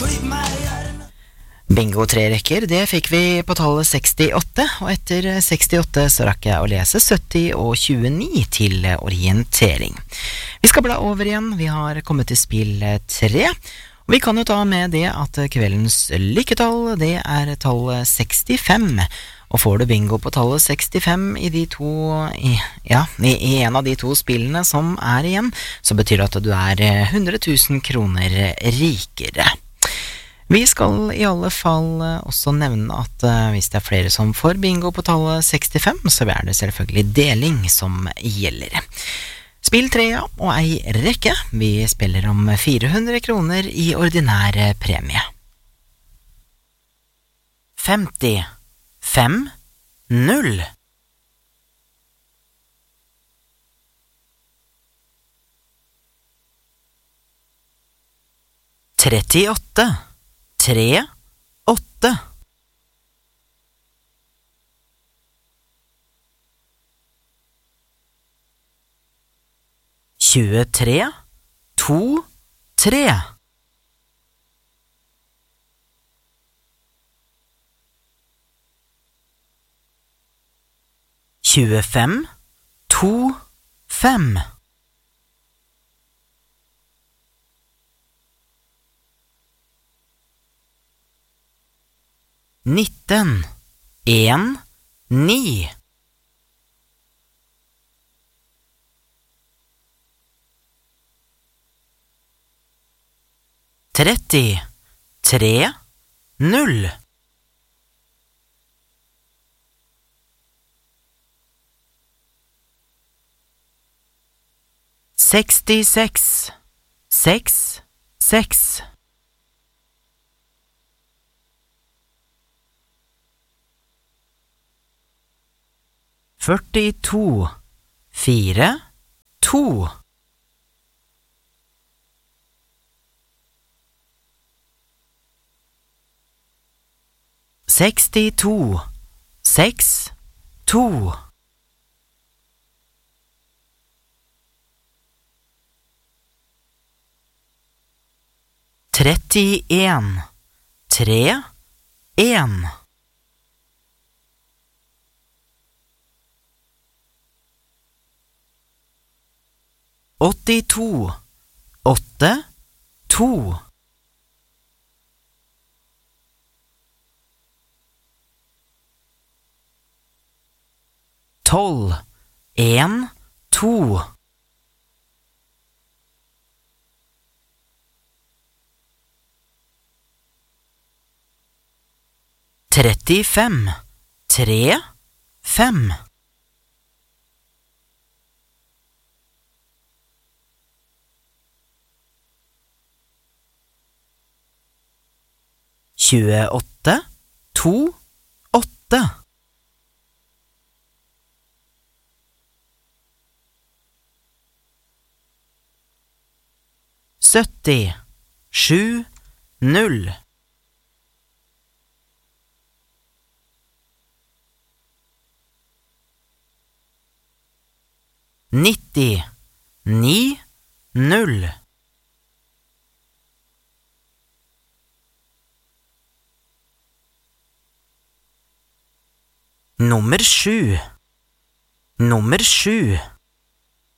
Bingo 3 rekker, det fikk vi på tallet 68, og etter 68 så rakk jeg å lese 70 og 29 til orientering. Vi skal bla over igjen, vi har kommet til spill 3, og vi kan jo ta med det at kveldens lykketall, det er tallet 65, og får du bingo på tallet 65 i i en av de to spillene som er igjen, så betyr det at du er 100 000 kroner rikere. Vi skal i alle fall også nevne at hvis det er flere som får bingo på tallet 65, så er det selvfølgelig deling som gjelder. Spill 3 og ei rekke. Vi spiller om 400 kroner i ordinær premie. 50 5 0 38 3 8 23 2 3 25 2 5 19 1 9 30 3 0 66 6 6 42 4 2 62 6 2 31 3 1 82 8 2 12 1 2 35 3 5 28 2 8 70 7 0 90 9 0 Nummer 7 Nummer 7